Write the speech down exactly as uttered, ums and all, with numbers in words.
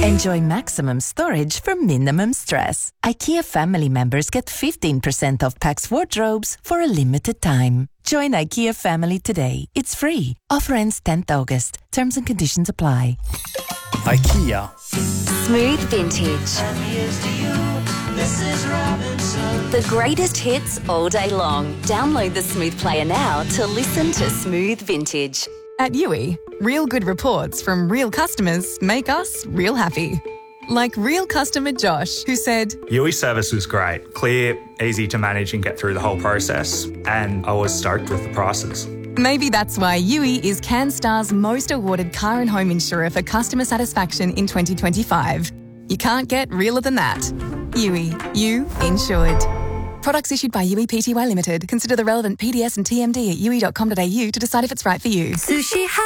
Enjoy maximum storage for minimum stress. IKEA family members get fifteen percent off Pax wardrobes for a limited time. Join IKEA family today. It's free. Offer ends tenth August. Terms and conditions apply. IKEA. Smooth Vintage. The greatest hits all day long. Download the Smooth Player now to listen to Smooth Vintage. At Yui, real good reports from real customers make us real happy. Like real customer Josh, who said, Yui service was great, clear, easy to manage and get through the whole process, and I was stoked with the prices. Maybe that's why Yui is CanStar's most awarded car and home insurer for customer satisfaction in twenty twenty-five. You can't get realer than that. Yui, you insured. Products issued by Yui Pty Limited. Consider the relevant P D S and T M D at yui dot com dot a u to decide if it's right for you. Sushi